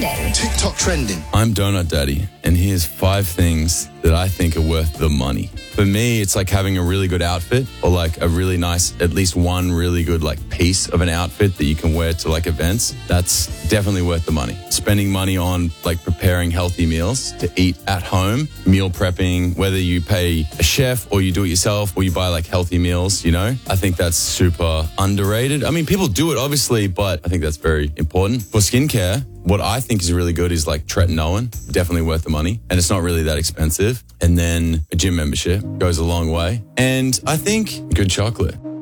trending. TikTok trending. I'm Donut Daddy, and here's 5 things that I think are worth the money. For me, it's like having a really good outfit or like a really nice, at least one really good like piece of an outfit that you can wear to like events. That's definitely worth the money. Spending money on like preparing healthy meals to eat at home, meal prepping, whether you pay a chef or you do it yourself or you buy like healthy meals, you know, I think that's super underrated. I mean, people do it obviously, but I think that's very important. For skincare, what I think is really good is like tretinoin, definitely worth the money. And it's not really that expensive. And then a gym membership goes a long way. And I think good chocolate.